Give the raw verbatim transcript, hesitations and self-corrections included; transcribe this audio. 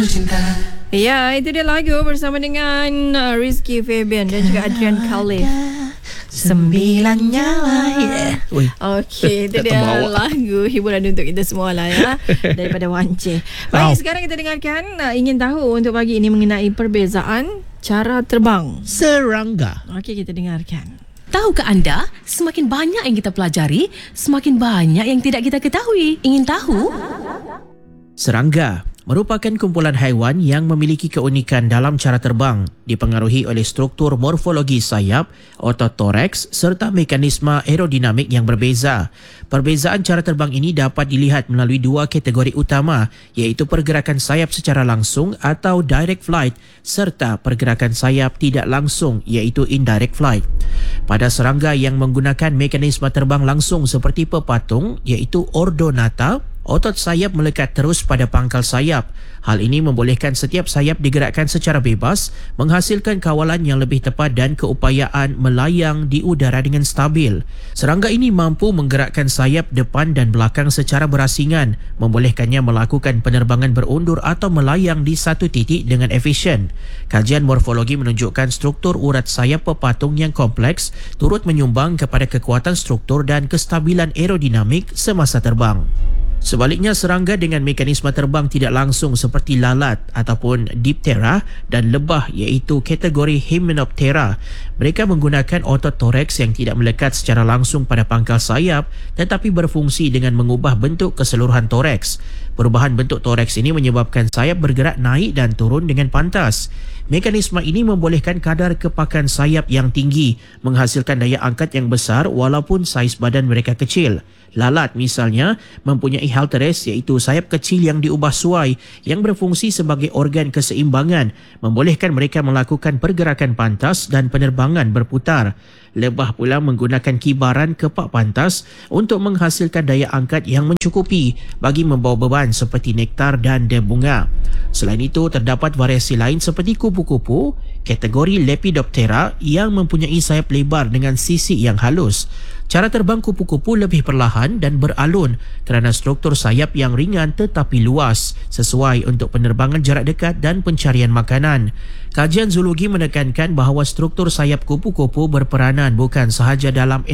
Ya, itu dia lagu bersama dengan uh, Rizky Febian dan juga Adrian Khalif. Sembilan nyala. Yeah. Okey, itu dia lagu hiburan untuk kita semua lah ya. Daripada Wance. Baik, sekarang kita dengarkan uh, ingin tahu untuk pagi ini mengenai perbezaan cara terbang serangga. Okey, kita dengarkan. Tahukah anda, semakin banyak yang kita pelajari, semakin banyak yang tidak kita ketahui. Ingin tahu? Serangga merupakan kumpulan haiwan yang memiliki keunikan dalam cara terbang, dipengaruhi oleh struktur morfologi sayap, otot toraks serta mekanisme aerodinamik yang berbeza. Perbezaan cara terbang ini dapat dilihat melalui dua kategori utama, iaitu pergerakan sayap secara langsung atau direct flight serta pergerakan sayap tidak langsung iaitu indirect flight. Pada serangga yang menggunakan mekanisme terbang langsung seperti pepatung iaitu Ordonata, otot sayap melekat terus pada pangkal sayap. Hal ini membolehkan setiap sayap digerakkan secara bebas, menghasilkan kawalan yang lebih tepat dan keupayaan melayang di udara dengan stabil. Serangga ini mampu menggerakkan sayap depan dan belakang secara berasingan, membolehkannya melakukan penerbangan berundur atau melayang di satu titik dengan efisien. Kajian morfologi menunjukkan struktur urat sayap pepatung yang kompleks turut menyumbang kepada kekuatan struktur dan kestabilan aerodinamik semasa terbang. Sebaliknya, serangga dengan mekanisme terbang tidak langsung seperti lalat ataupun diptera dan lebah iaitu kategori Hymenoptera. Mereka menggunakan otot toraks yang tidak melekat secara langsung pada pangkal sayap tetapi berfungsi dengan mengubah bentuk keseluruhan toraks. Perubahan bentuk toraks ini menyebabkan sayap bergerak naik dan turun dengan pantas. Mekanisme ini membolehkan kadar kepakan sayap yang tinggi, menghasilkan daya angkat yang besar walaupun saiz badan mereka kecil. Lalat misalnya mempunyai halteres iaitu sayap kecil yang diubah suai yang berfungsi sebagai organ keseimbangan, membolehkan mereka melakukan pergerakan pantas dan penerbangan berputar. Lebah pula menggunakan kibaran kepak pantas untuk menghasilkan daya angkat yang mencukupi bagi membawa beban seperti nektar dan dem bunga. Selain itu, terdapat variasi lain seperti kupu-kupu, kategori Lepidoptera yang mempunyai sayap lebar dengan sisi yang halus. Cara terbang kupu-kupu lebih perlahan dan beralun kerana struktur sayap yang ringan tetapi luas, sesuai untuk penerbangan jarak dekat dan pencarian makanan. Kajian zoologi menekankan bahawa struktur sayap kupu-kupu berperanan bukan sahaja dalam